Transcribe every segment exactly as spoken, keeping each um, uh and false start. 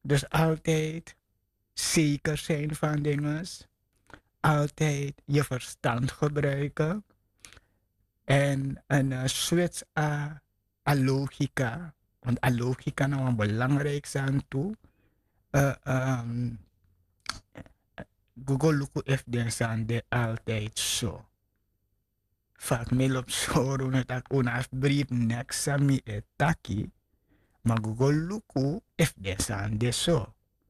Dus altijd zeker zijn van dingen. Altijd je verstand gebruiken. En een uh, switch aan a logica. Want a logica nou een belangrijkste aan toe. Uh, um, Google Luku F den de altijd zo. Vaak mail op zo dat ik una brief next mi etaki. Maar Google Luku F den de zo.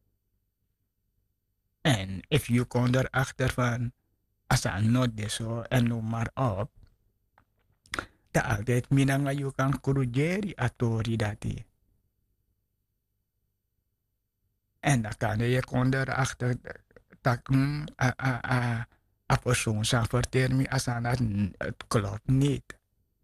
En if je komt erachter van als een not de zo en noem maar op. Dat altijd minanga je kan corrigeren atori dati. En dan kan je komt erachter dat mm, a, a, a, a persoon zou vertellen me als aan dat het klopt niet.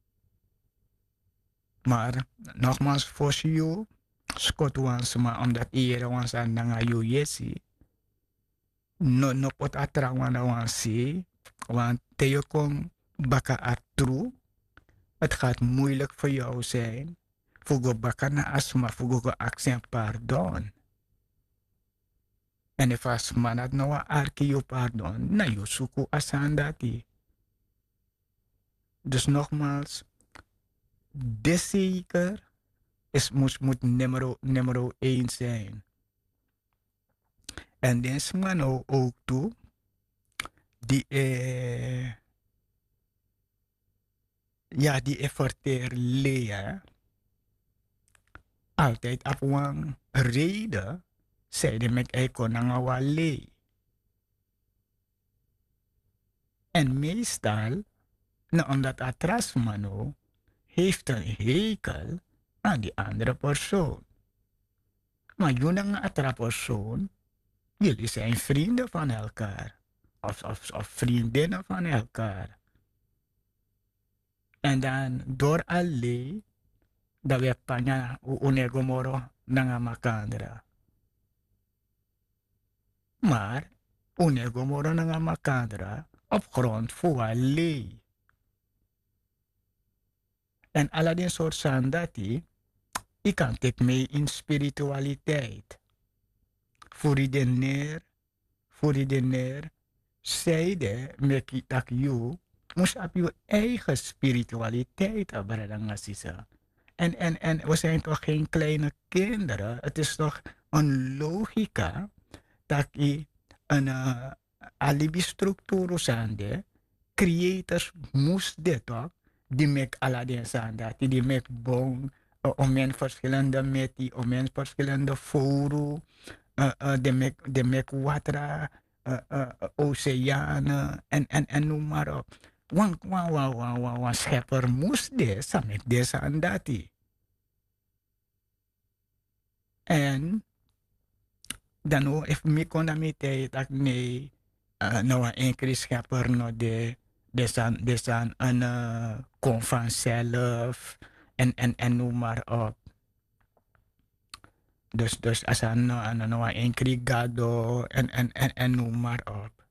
Maar nogmaals voor jou, Scott wans maar omdat iedereen wans aan dan je yesi. No no pot atrouwen wansi, want te je kon baka atru. Het gaat moeilijk voor jou zijn. Fugo baka na asma, fugo accent pardon. En if as manat no arki yo pardon, na yo suku asandati. Dus nogmaals, de zeker is moet, moet nummer, nummer één zijn. En deze man ook toe, die eh, ja, die efforteer leren, altijd op een reden, zei de mek eko nangawa le. En meestal, nou omdat atras mano, heeft een hekel aan die andere persoon. Maar jullie andere persoon, jullie zijn vrienden van elkaar. Of, of, of vriendinnen van elkaar. En dan door alleen, dat we panya unegomoro nanga makandra. Maar unegomoro nanga makandra op grond voor alleen. En alle die soort sandati, ik kan het mee in spiritualiteit. Voor iedereen neer, voor iedereen neer, zeide met dat je moest op je eigen spiritualiteit abradanga sisa. En, en, en we zijn toch geen kleine kinderen. Het is toch een logica dat je een uh, alibi-structuur zande, creators moest dit toch, die mek aladdin zande, die mek bon, uh, om een verschillende meti, om een verschillende foru, uh, uh, de mek, de mek watra, uh, uh, oceanen en, en, en noem maar op. Wan, wan, wan, wan, wan, wan, schepper moest dit, samek deze en dat. En dan ook, if me kon dat met dat nee, uh, nou een enkele schepper no de, de zijn, de zijn een uh, kon vanzelf en, en, en noem maar op. Dus, dus als een, een, een, een enkele gado en, en, en, en noem maar op.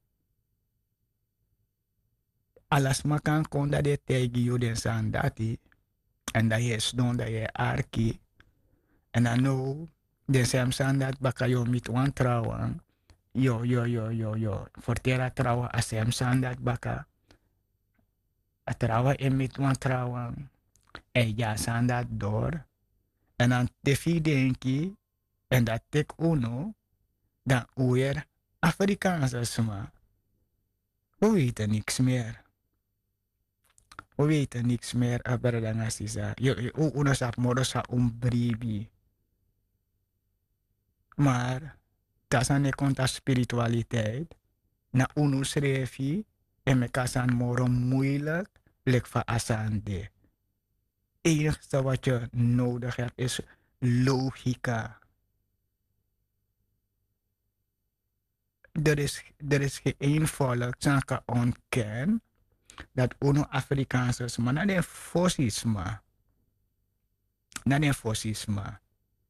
Alles maar kan kon dat de tegen je den zijn dati. En dat je is doen dat je arki. En dan nou, de zijn dat baka je met wan trouwen. Yo, yo, yo, yo, yo. Vertera trouwen als zijn dat baka. A trouwen en met wan trouwen. En ja, zijn dat door. En dan te denki. En dat tek uno. Dan weer Afrikaanse sma. We weten niks meer. We weten niks meer over de nasisa. Je uno sap morosa un bribi. Maar dat is een conta spiritualiteit. Na uno schreef en me kasan moro moeilijk. Lek van asande. Het enige wat je nodig hebt is logica. Er is, er is geen één volk dat kan ontkennen dat uno Afrikaans is, maar dat is fascisme. Dat is fascisme.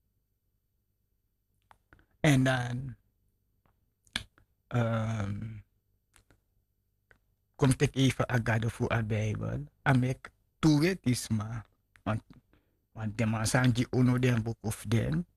En dan um, kom ik even agado voor de Bijbel. En ik toewetisme. Want, want de man die uno den boek of den.